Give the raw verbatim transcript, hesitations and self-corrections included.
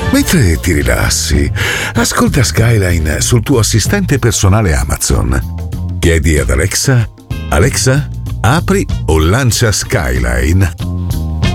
Mentre ti rilassi, ascolta Skyline sul tuo assistente personale Amazon. Chiedi ad Alexa: Alexa, apri o lancia Skyline.